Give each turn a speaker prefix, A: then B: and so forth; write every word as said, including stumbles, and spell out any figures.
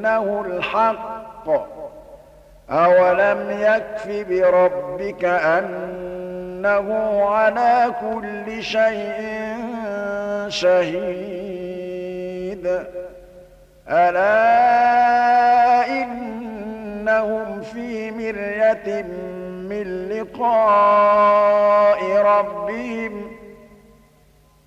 A: أنه الحق أولم يكف بربك أنه على كل شيء شهيد ألا إنهم في مرية من لقاء ربهم